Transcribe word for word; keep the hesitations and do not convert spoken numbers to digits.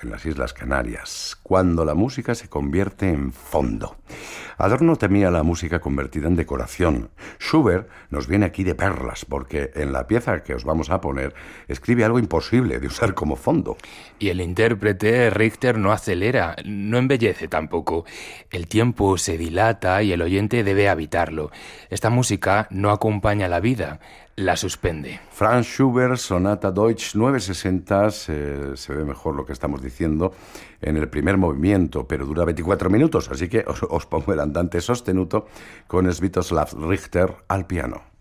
en las Islas Canarias, cuando la música se convierte en fondo. Adorno temía la música convertida en decoración. Schubert nos viene aquí de perlas, porque en la pieza que os vamos a poner escribe algo imposible de usar como fondo. Y el intérprete, Richter, no acelera, no embellece tampoco. El tiempo se dilata y el oyente debe habitarlo. Esta música no acompaña la vida, la suspende. Franz Schubert, Sonata Deutsch nueve sesenta, se, se ve mejor lo que estamos diciendo en el primer movimiento, pero dura veinticuatro minutos, así que os, os pongo el andante sostenuto con Sviatoslav Richter al piano.